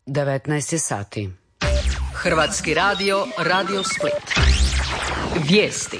19 sati. Hrvatski radio, Radio Split. Vijesti.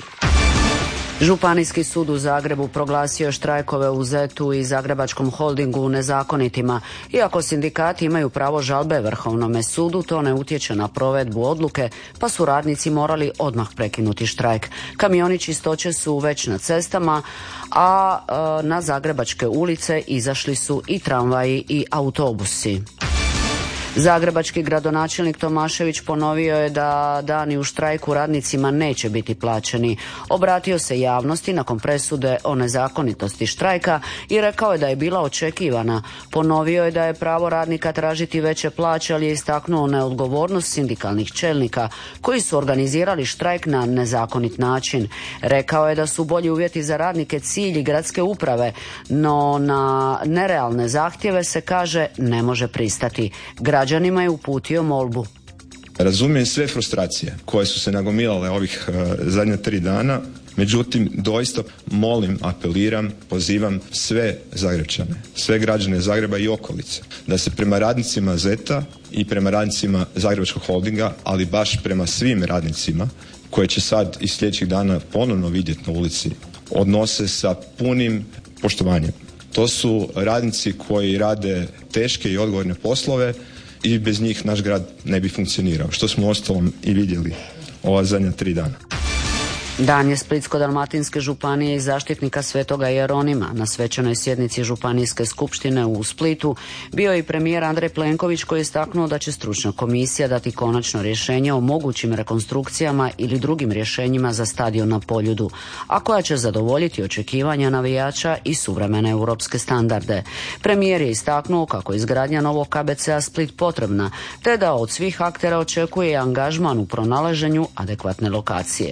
Županijski sud u Zagrebu proglasio štrajkove u ZET-u i Zagrebačkom holdingu nezakonitima. Iako sindikati imaju pravo žalbe Vrhovnome sudu, to ne utječe na provedbu odluke, pa su radnici morali odmah prekinuti štrajk. Kamioni čistoće su već na cestama, a na zagrebačke ulice izašli su i tramvaji i autobusi. Zagrebački gradonačelnik Tomašević ponovio je da dani u štrajku radnicima neće biti plaćeni. Obratio se javnosti nakon presude o nezakonitosti štrajka i rekao je da je bila očekivana. Ponovio je da je pravo radnika tražiti veće plaće, ali je istaknuo neodgovornost sindikalnih čelnika koji su organizirali štrajk na nezakonit način. Rekao je da su bolji uvjeti za radnike cilj gradske uprave, no na nerealne zahtjeve se, kaže, ne može pristati. Građanima je uputio molbu. Razumijem sve frustracije koje su se nagomilale ovih zadnja 3 dana, međutim doista molim, apeliram, pozivam sve Zagrepčane, sve građane Zagreba i okolice da se prema radnicima ZET-a i prema radnicima Zagrebačkog holdinga, ali baš prema svim radnicima koje će sad iz sljedećih dana ponovno vidjeti na ulici, odnose sa punim poštovanjem. To su radnici koji rade teške i odgovorne poslove i bez njih naš grad ne bi funkcionirao, što smo uostalom i vidjeli ova zadnja 3 dana. Dan je Splitsko-dalmatinske županije i zaštitnika Svetoga Jeronima. Na svečanoj sjednici Županijske skupštine u Splitu bio je i premijer Andrej Plenković, koji je istaknuo da će stručna komisija dati konačno rješenje o mogućim rekonstrukcijama ili drugim rješenjima za stadion na Poljudu, a koja će zadovoljiti očekivanja navijača i suvremene europske standarde. Premijer je istaknuo kako je izgradnja novog KBC-a Split potrebna, te da od svih aktera očekuje angažman u pronalaženju adekvatne lokacije.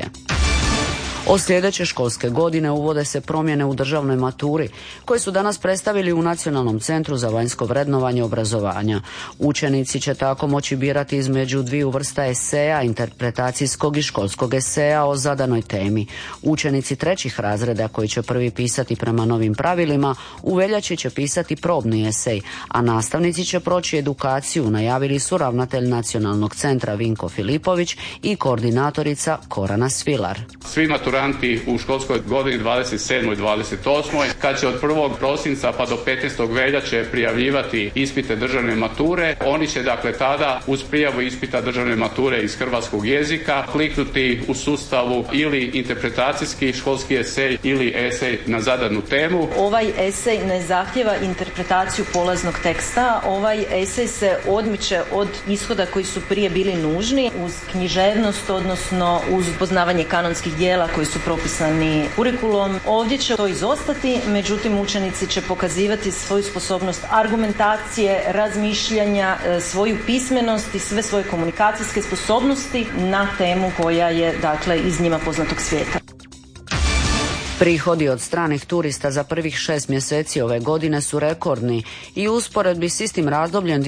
Od sljedeće školske godine uvode se promjene u državnoj maturi, koje su danas predstavili u Nacionalnom centru za vanjsko vrednovanje obrazovanja. Učenici će tako moći birati između 2 vrsta eseja, interpretacijskog i školskog eseja o zadanoj temi. Učenici 3. razreda, koji će prvi pisati prema novim pravilima, u veljači će pisati probni esej, a nastavnici će proći edukaciju, najavili su ravnatelj Nacionalnog centra Vinko Filipović i koordinatorica Korana Svilar. Svi maturanti u školskoj godini 27. i 28. kad će od 1. prosinca pa do 15. veljače prijavljivati ispite državne mature, oni će dakle tada uz prijavu ispita državne mature iz hrvatskog jezika kliknuti u sustavu ili interpretacijski školski esej ili esej na zadanu temu. Ovaj esej ne zahtjeva interpretaciju polaznog teksta, ovaj esej se odmiče od ishoda koji su prije bili nužni uz književnost, odnosno uz poznavanje kanonskih dijela koji su propisani kurikulum. Ovdje će to izostati, međutim učenici će pokazivati svoju sposobnost argumentacije, razmišljanja, svoju pismenost i sve svoje komunikacijske sposobnosti na temu koja je, dakle, iz njima poznatog svijeta. Prihodi od stranih turista za prvih 6 mjeseci ove godine su rekordni i u usporedbi s istim razdobljem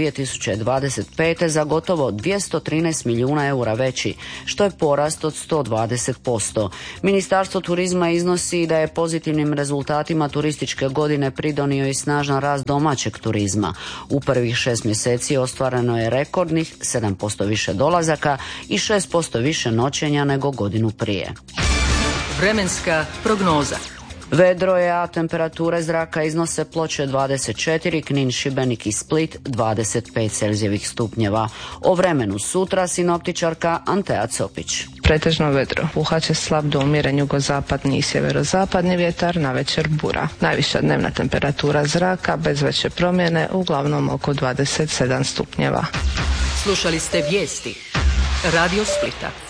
2025. za gotovo 213 milijuna eura veći, što je porast od 120%. Ministarstvo turizma iznosi da je pozitivnim rezultatima turističke godine pridonio i snažan rast domaćeg turizma. U prvih 6 mjeseci ostvareno je rekordnih 7% više dolazaka i 6% više noćenja nego godinu prije. Vremenska prognoza. Vedro je, a temperature zraka iznose Ploče 24, Knin, Šibenik i Split 25 celzijevih stupnjeva. O vremenu sutra sinoptičarka Antea Copić. Pretežno vedro, puhat će slab do umjeren jugozapadni i sjeverozapadni vjetar, navečer bura. Najviša dnevna temperatura zraka bez veće promjene, uglavnom oko 27 stupnjeva. Slušali ste vijesti Radio Splita.